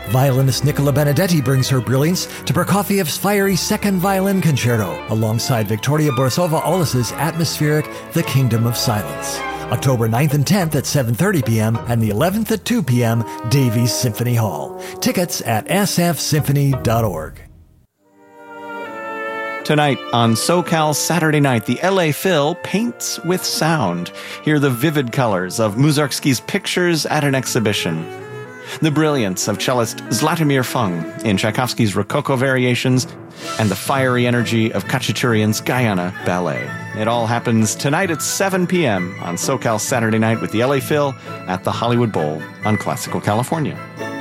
Violinist Nicola Benedetti brings her brilliance to Prokofiev's fiery Second Violin Concerto, alongside Victoria Borisova-Olis's atmospheric The Kingdom of Silence. October 9th and 10th at 7:30 p.m. and the 11th at 2 p.m. Davies Symphony Hall. Tickets at sfsymphony.org. Tonight on SoCal Saturday Night, the LA Phil paints with sound. Hear the vivid colors of Mussorgsky's pictures at an exhibition. The brilliance of cellist Zlatomir Fung in Tchaikovsky's Rococo Variations, and the fiery energy of Khachaturian's Guyana Ballet. It all happens tonight at 7 p.m. on SoCal Saturday Night with the LA Phil at the Hollywood Bowl on Classical California.